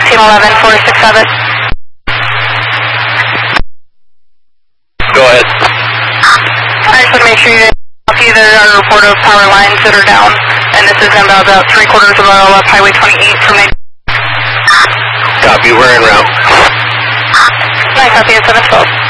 Team 11467. Go ahead. I just want to make sure you copy that our report of power lines that are down, and this is about 3/4 of a mile up Highway 28 from there. Copy, we're en route. I copy at 712.